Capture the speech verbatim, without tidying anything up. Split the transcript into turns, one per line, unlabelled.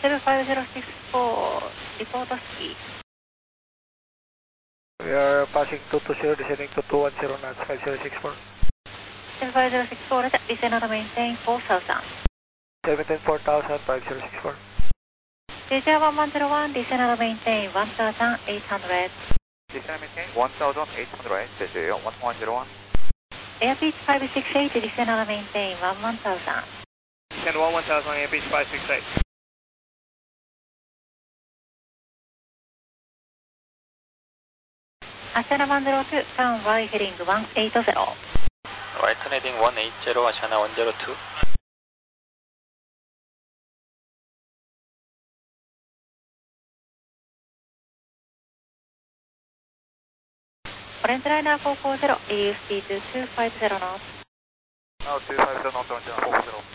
セブンファイブゼロシックスフォー、リポート式。
We are passing two two zero, descending to two one zero knots, five zero six four.
セブンファイブゼロシックスフォー、レディセナルメインテインフォーサウザン。
seven one four thousand, five zero six four.
レジャーワンワンゼロワン、リセナルメインテインワンサウザンエイトハンドレッド。
リセナルメインテインワンサウザンエイトハンドレッド、レジャーワンワンゼロワン。
エアピーチファイブシックスエイト、リセナルメインテインワンワンサウザン。
Descend one one thousand, Air Beach five six eight.
アシャナワンゼロツー、ターンワイヘリングワンエイトゼロ。
Right turn heading one eight zero, Ashana one zero two.
オレンジライナーフォーフォーゼロ、リーフスピードツーファイブゼロノート。
Now two five zero knots, Orange Line four four zero.